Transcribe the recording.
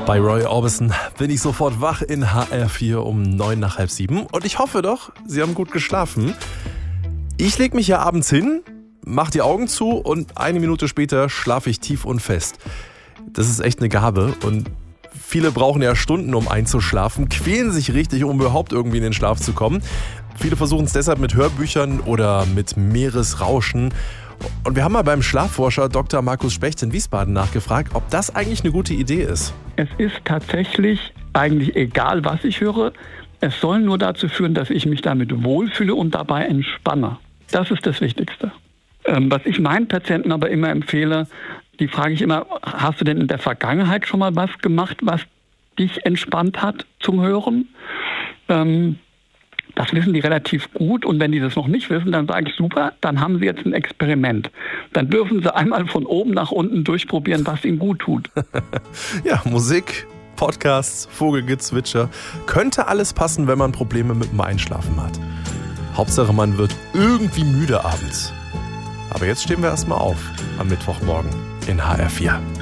Bei Roy Orbison bin ich sofort wach in HR4 um 6:45 und ich hoffe doch, Sie haben gut geschlafen. Ich lege mich ja abends hin, mache die Augen zu und eine Minute später schlafe ich tief und fest. Das ist echt eine Gabe und viele brauchen ja Stunden, um einzuschlafen, quälen sich richtig, um überhaupt irgendwie in den Schlaf zu kommen. Viele versuchen es deshalb mit Hörbüchern oder mit Meeresrauschen. Und wir haben mal beim Schlafforscher Dr. Markus Specht in Wiesbaden nachgefragt, ob das eigentlich eine gute Idee ist. Es ist tatsächlich eigentlich egal, was ich höre. Es soll nur dazu führen, dass ich mich damit wohlfühle und dabei entspanne. Das ist das Wichtigste. Was ich meinen Patienten aber immer empfehle, die frage ich immer, hast du denn in der Vergangenheit schon mal was gemacht, was dich entspannt hat zum Hören? Das wissen die relativ gut und wenn die das noch nicht wissen, dann sage ich super, dann haben sie jetzt ein Experiment. Dann dürfen sie einmal von oben nach unten durchprobieren, was ihnen gut tut. Ja, Musik, Podcasts, Vogelgezwitscher, könnte alles passen, wenn man Probleme mit dem Einschlafen hat. Hauptsache, man wird irgendwie müde abends. Aber jetzt stehen wir erstmal auf am Mittwochmorgen in HR4.